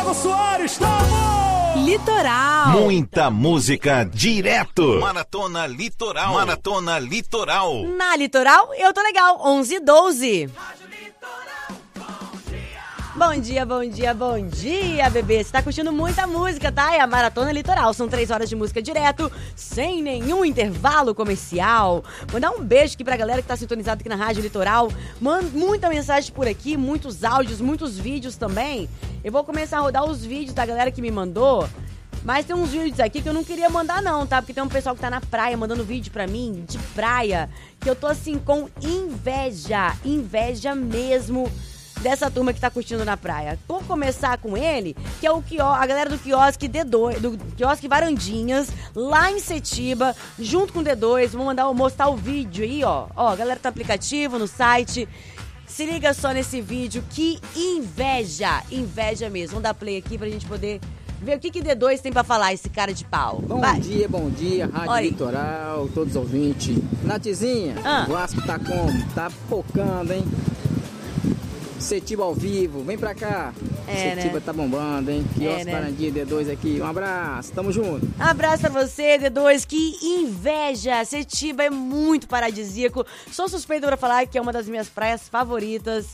Thiago Soares, estamos! Litoral. Muita música direto. Maratona Litoral. Maratona Litoral. Na Litoral, eu tô legal. 11h12. Bom dia, bom dia, bom dia, bebê. Você tá curtindo muita música, tá? É a Maratona Litoral. São 3 horas de música direto, sem nenhum intervalo comercial. Mandar um beijo aqui pra galera que tá sintonizada aqui na Rádio Litoral. Manda muita mensagem por aqui, muitos áudios, muitos vídeos também. Eu vou começar a rodar os vídeos da galera que me mandou. Mas tem uns vídeos aqui que eu não queria mandar não, tá? Porque tem um pessoal que tá na praia mandando vídeo pra mim, de praia, que eu tô assim com inveja mesmo dessa turma que tá curtindo na praia. Vou começar com ele, que é a galera do quiosque D2, do quiosque Varandinhas, lá em Setiba, junto com o D2. Vou mostrar o vídeo aí, ó. Ó, a galera tá no aplicativo, no site. Se liga só nesse vídeo, que inveja mesmo. Vamos dar play aqui pra gente poder ver o que D2 tem pra falar, esse cara de pau. Bom dia, Rádio Litoral, todos os ouvintes. Natizinha, o Vasco tá como? Tá focando, hein? Setiba ao vivo, vem pra cá. Setiba, né? Tá bombando, hein? Quiosque Varandinha, D2 aqui. Um abraço, tamo junto. Abraço pra você, D2. Que inveja! Setiba é muito paradisíaco. Sou suspeita pra falar que é uma das minhas praias favoritas.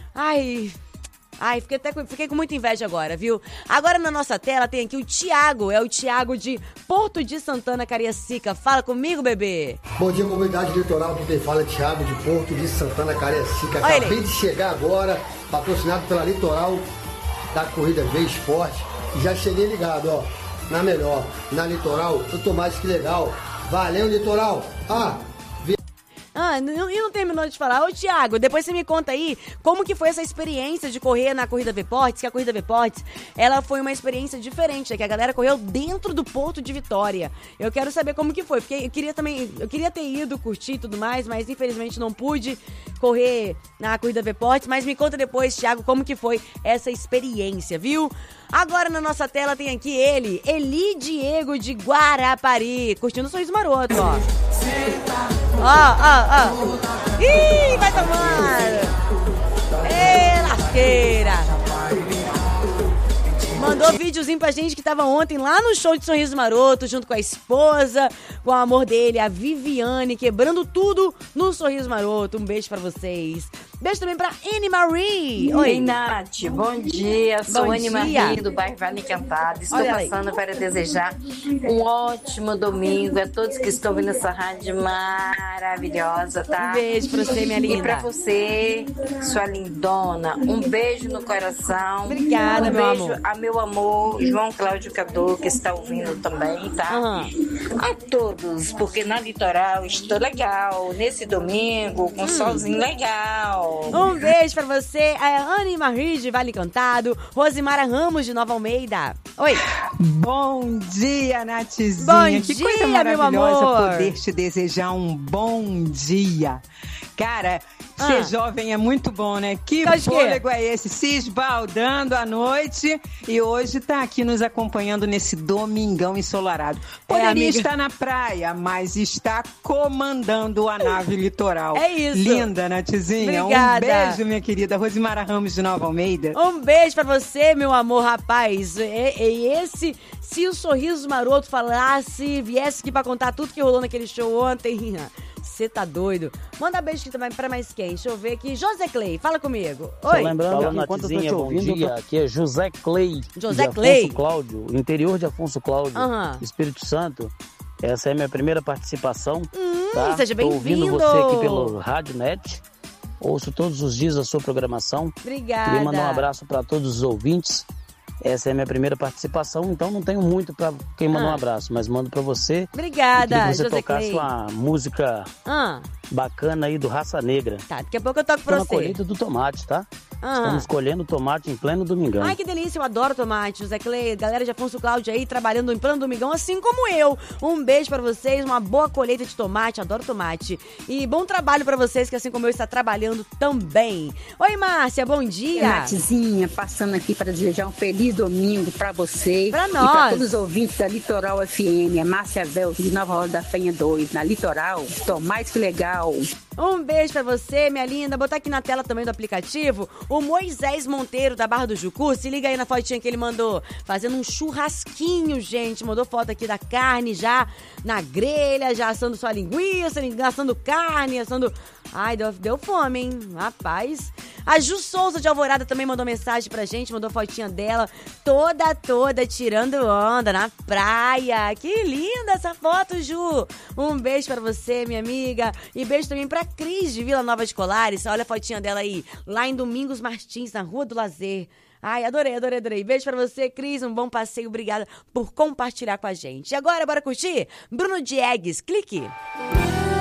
Fiquei com muita inveja agora, viu? Agora na nossa tela tem aqui o Thiago. É o Thiago de Porto de Santana, Cariacica. Fala comigo, bebê. Bom dia, comunidade litoral. Quem fala é Thiago de Porto de Santana, Cariacica. Acabei de chegar agora, patrocinado pela Litoral da Corrida V Esporte. E já cheguei ligado, ó, na melhor, na Litoral. Eu tô mais que legal. Valeu, Litoral. E não terminou de falar. Ô, Thiago, depois você me conta aí como que foi essa experiência de correr na Corrida V-Ports, que a Corrida V-Ports, ela foi uma experiência diferente, que a galera correu dentro do Porto de Vitória. Eu quero saber como que foi, porque eu queria ter ido curtir e tudo mais, mas infelizmente não pude correr na Corrida V-Ports, mas me conta depois, Thiago, como que foi essa experiência, viu? Agora na nossa tela tem aqui ele, Eli Diego de Guarapari, curtindo o Sorriso Maroto, ó. Ih, vai tomar! Ê, lasqueira! Mandou videozinho pra gente que tava ontem lá no show de Sorriso Maroto, junto com a esposa, com o amor dele, a Viviane, quebrando tudo no Sorriso Maroto. Um beijo pra vocês. Beijo também pra Anne Marie. Oi, Nath. Bom dia. Sou Anne Marie, do bairro Vale Encantado. Estou passando para desejar um ótimo domingo a todos que estão ouvindo essa rádio maravilhosa, tá? Um beijo pra você, minha linda. E pra você, sua lindona, um beijo no coração. Obrigada, meu amor. Um beijo a meu amor, João Cláudio Cadu, que está ouvindo também, tá? A todos, porque na Litoral estou legal. Nesse domingo, com solzinho legal. Um beijo pra você, a Anne Marie de Vale Encantado, Rosimara Ramos de Nova Almeida. Oi. Bom dia, Nathzinha. Bom que dia, coisa maravilhosa meu amor. Poder te desejar um bom dia. Cara, ser jovem é muito bom, né? Que fôlego é esse? Se esbaldando à noite e hoje tá aqui nos acompanhando nesse domingão ensolarado. Poderia estar na praia, mas está comandando a nave litoral. É isso. Linda, Nathzinha. Obrigada. Um beijo, minha querida Rosimara Ramos de Nova Almeida. Um beijo pra você, meu amor, rapaz. Se o Sorriso Maroto viesse aqui pra contar tudo que rolou naquele show ontem, você tá doido. Manda beijo aqui também pra mais quem? Deixa eu ver aqui. José Clay, fala comigo. Oi. Lembrando que enquanto eu tô te ouvindo, aqui é José Clay. José de Clay. Afonso Cláudio, interior de Afonso Cláudio, Espírito Santo. Essa é a minha primeira participação. Tá? Seja bem-vindo. Tô ouvindo você aqui pelo Rádio Net. Ouço todos os dias a sua programação. Obrigada. Queria mandar um abraço para todos os ouvintes. Essa é a minha primeira participação, então não tenho muito para quem mandar um abraço, mas mando para você. Obrigada, que você José tocasse Clay. uma música bacana aí do Raça Negra. Tá, daqui a pouco eu toco pra você. você. Na colheita do tomate, tá? Estamos colhendo tomate em pleno domingão. Ai, que delícia, eu adoro tomate. José Clay, galera de Afonso Cláudio aí, trabalhando em pleno domingão, assim como eu. Um beijo pra vocês, uma boa colheita de tomate, adoro tomate. E bom trabalho pra vocês, que assim como eu, está trabalhando também. Oi, Márcia, bom dia. Nathzinha, passando aqui para desejar um feliz domingo pra você. Pra nós. E pra todos os ouvintes da Litoral FM. É Márcia Vel, de Nova Roda da Penha 2, na Litoral. Estou mais que legal. Litoral. Um beijo pra você, minha linda. Botar aqui na tela também do aplicativo o Moisés Monteiro, da Barra do Jucu. Se liga aí na fotinha que ele mandou. Fazendo um churrasquinho, gente. Mandou foto aqui da carne já na grelha, já assando sua linguiça, assando carne, assando... Ai, deu fome, hein? Rapaz. A Ju Souza de Alvorada também mandou mensagem pra gente, mandou fotinha dela, toda tirando onda na praia. Que linda essa foto, Ju. Um beijo pra você, minha amiga. E beijo também pra Cris de Vila Nova de Colares. Olha a fotinha dela aí, lá em Domingos Martins, na Rua do Lazer. Ai, adorei. Beijo pra você, Cris. Um bom passeio. Obrigada por compartilhar com a gente. E agora, bora curtir? Bruno Diegues, clique.